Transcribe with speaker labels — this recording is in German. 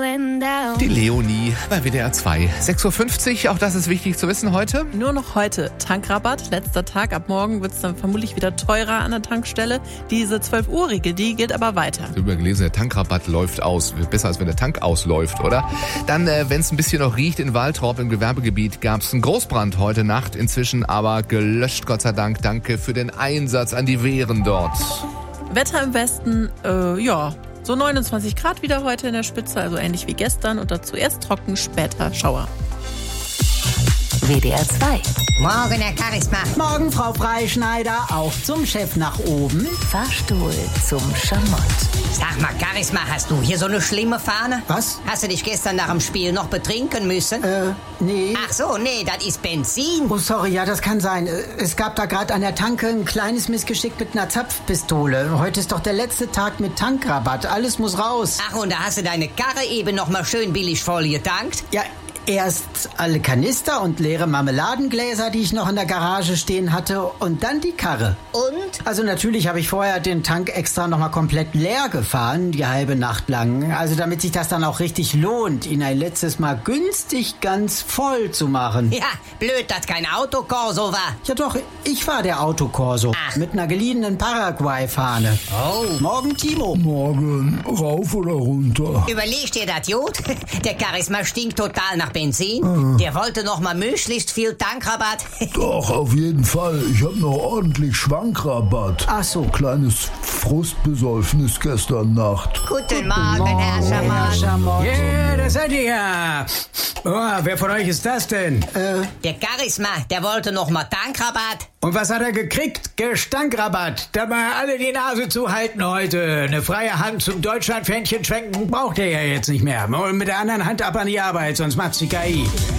Speaker 1: going down.
Speaker 2: Die Leonie bei WDR 2. 6.50 Uhr, auch das ist wichtig zu wissen heute.
Speaker 3: Nur noch heute Tankrabatt, letzter Tag. Ab morgen wird es dann vermutlich wieder teurer an der Tankstelle. Diese 12-Uhr-Regel, die gilt aber weiter.
Speaker 2: Ich habe übergelesen, der Tankrabatt läuft aus. Besser als wenn der Tank ausläuft, oder? Dann, wenn es ein bisschen noch riecht, in Waltrop im Gewerbegebiet gab es einen Großbrand heute Nacht. Inzwischen aber gelöscht, Gott sei Dank. Danke für den Einsatz an die Wehren dort.
Speaker 3: Wetter im Westen, so 29 Grad wieder heute in der Spitze, also ähnlich wie gestern. Und dazu erst trocken, später Schauer.
Speaker 4: WDR 2.
Speaker 5: Morgen, Herr Charisma.
Speaker 6: Morgen, Frau Freischneider, auch zum Chef nach oben.
Speaker 4: Fahrstuhl zum Schamott.
Speaker 5: Sag mal, Charisma, hast du hier so eine schlimme Fahne?
Speaker 6: Was?
Speaker 5: Hast du dich gestern nach dem Spiel noch betrinken müssen?
Speaker 6: Nee.
Speaker 5: Ach so, nee, das ist Benzin.
Speaker 6: Oh, sorry, ja, das kann sein. Es gab da gerade an der Tanke ein kleines Missgeschick mit einer Zapfpistole. Heute ist doch der letzte Tag mit Tankrabatt. Alles muss raus.
Speaker 5: Ach, und da hast du deine Karre eben noch mal schön billig voll getankt?
Speaker 6: Ja, erst alle Kanister und leere Marmeladengläser, die ich noch in der Garage stehen hatte, und dann die Karre.
Speaker 5: Und?
Speaker 6: Also natürlich habe ich vorher den Tank extra nochmal komplett leer gefahren, die halbe Nacht lang. Also damit sich das dann auch richtig lohnt, ihn ein letztes Mal günstig ganz voll zu machen.
Speaker 5: Ja, blöd, dass kein Autokorso war.
Speaker 6: Ja doch, ich war der Autokorso.
Speaker 5: Ach.
Speaker 6: Mit einer geliehenen Paraguay-Fahne.
Speaker 5: Oh.
Speaker 6: Morgen, Timo.
Speaker 7: Morgen, rauf oder runter?
Speaker 5: Überleg dir das, Jod? Der Charisma stinkt total nach Benzin. Der wollte noch mal möglichst viel Tankrabatt.
Speaker 7: Doch, auf jeden Fall. Ich hab noch ordentlich Schwankrabatt.
Speaker 6: Ach so.
Speaker 7: Kleines Frustbesäufnis gestern Nacht.
Speaker 5: Guten Morgen, Herr Schamott.
Speaker 8: Yeah, da seid ihr ja. Oh, wer von euch ist das denn?
Speaker 5: Der Charisma, der wollte noch mal Tankrabatt.
Speaker 8: Und was hat er gekriegt? Gestankrabatt. Da mal alle die Nase zuhalten heute. Eine freie Hand zum Deutschlandfähnchen schwenken braucht er ja jetzt nicht mehr. Und mit der anderen Hand ab an die Arbeit, sonst macht's die KI.